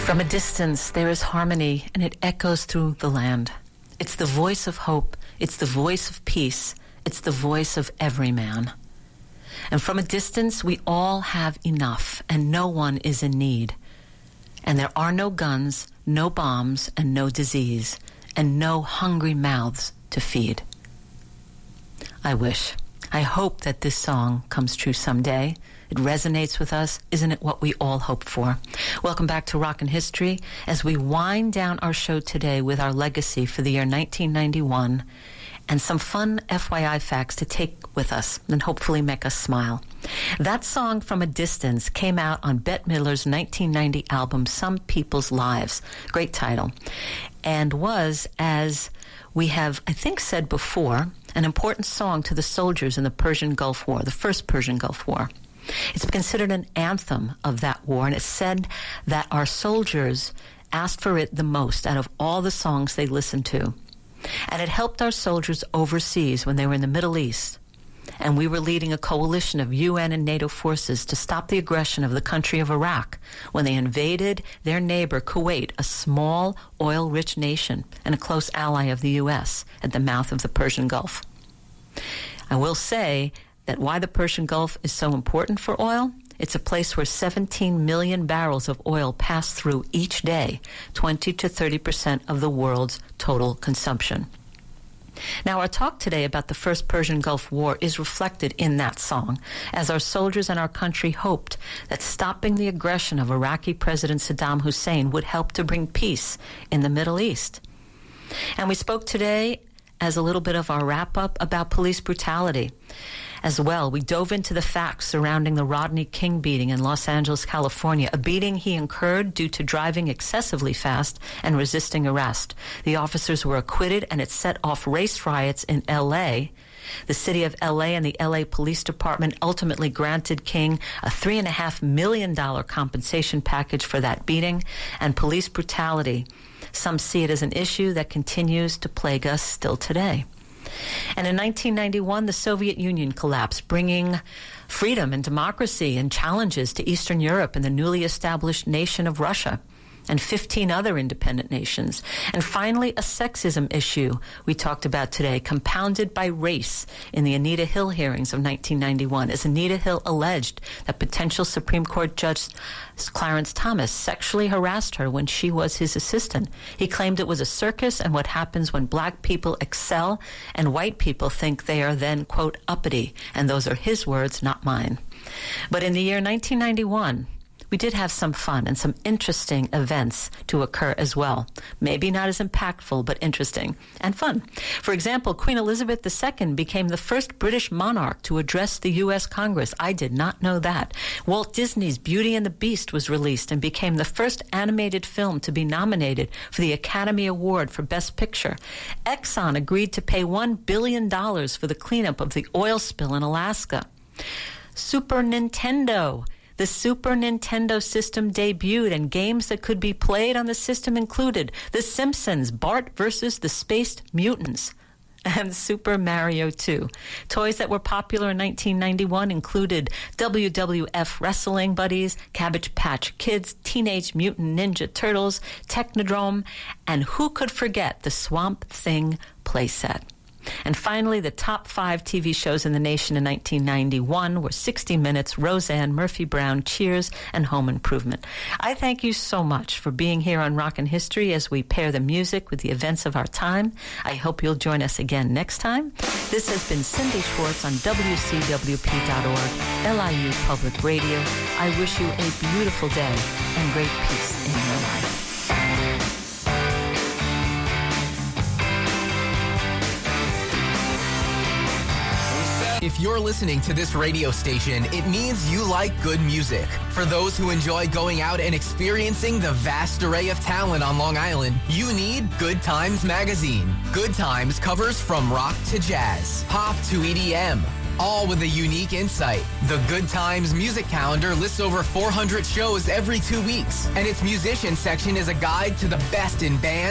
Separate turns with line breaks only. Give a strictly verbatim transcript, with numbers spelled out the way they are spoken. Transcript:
From a distance, there is harmony, and it echoes through the land. It's the voice of hope. It's the voice of peace. It's the voice of every man. And from a distance, we all have enough, and no one is in need. And there are no guns, no bombs, and no disease, and no hungry mouths to feed. I wish, I hope that this song comes true someday. It resonates with us. Isn't it what we all hope for? Welcome back to Rockin' History as we wind down our show today with our legacy for the year nineteen ninety-one and some fun F Y I facts to take with us and hopefully make us smile. That song, From a Distance, came out on Bette Midler's nineteen ninety album, Some People's Lives. Great title. And was, as we have, I think, said before, an important song to the soldiers in the Persian Gulf War, the first Persian Gulf War. It's considered an anthem of that war, and it's said that our soldiers asked for it the most out of all the songs they listened to. And it helped our soldiers overseas when they were in the Middle East. And we were leading a coalition of U N and NATO forces to stop the aggression of the country of Iraq when they invaded their neighbor, Kuwait, a small, oil-rich nation and a close ally of the U S at the mouth of the Persian Gulf. I will say that why the Persian Gulf is so important for oil, it's a place where seventeen million barrels of oil pass through each day, twenty to thirty percent of the world's total consumption. Now, our talk today about the first Persian Gulf War is reflected in that song, as our soldiers and our country hoped that stopping the aggression of Iraqi President Saddam Hussein would help to bring peace in the Middle East. And we spoke today, as a little bit of our wrap-up, about police brutality. As well, we dove into the facts surrounding the Rodney King beating in Los Angeles, California, a beating he incurred due to driving excessively fast and resisting arrest. The officers were acquitted, and it set off race riots in L A. The city of L A and the L A Police Department ultimately granted King a three point five million dollars compensation package for that beating. And police brutality, some see it as an issue that continues to plague us still today. And in nineteen ninety-one, the Soviet Union collapsed, bringing freedom and democracy and challenges to Eastern Europe and the newly established nation of Russia and fifteen other independent nations. And finally, a sexism issue we talked about today, compounded by race in the Anita Hill hearings of nineteen ninety-one, as Anita Hill alleged that potential Supreme Court Judge Clarence Thomas sexually harassed her when she was his assistant. He claimed it was a circus and what happens when black people excel and white people think they are then, quote, uppity. And those are his words, not mine. But in the year nineteen ninety-one, we did have some fun and some interesting events to occur as well. Maybe not as impactful, but interesting and fun. For example, Queen Elizabeth the Second became the first British monarch to address the U S Congress. I did not know that. Walt Disney's Beauty and the Beast was released and became the first animated film to be nominated for the Academy Award for Best Picture. Exxon agreed to pay one billion dollars for the cleanup of the oil spill in Alaska. Super Nintendo. The Super Nintendo system debuted, and games that could be played on the system included The Simpsons, Bart versus the Spaced Mutants, and Super Mario two. Toys that were popular in nineteen ninety-one included W W F Wrestling Buddies, Cabbage Patch Kids, Teenage Mutant Ninja Turtles, Technodrome, and who could forget the Swamp Thing playset. And finally, the top five T V shows in the nation in nineteen ninety-one were sixty minutes, Roseanne, Murphy Brown, Cheers, and Home Improvement. I thank you so much for being here on Rockin' History as we pair the music with the events of our time. I hope you'll join us again next time. This has been Cindy Schwartz on W C W P dot org, L I U Public Radio. I wish you a beautiful day and great peace in your life.
If you're listening to this radio station, it means you like good music. For those who enjoy going out and experiencing the vast array of talent on Long Island, you need Good Times Magazine. Good Times covers from rock to jazz, pop to E D M, all with a unique insight. The Good Times music calendar lists over four hundred shows every two weeks, and its musician section is a guide to the best in band,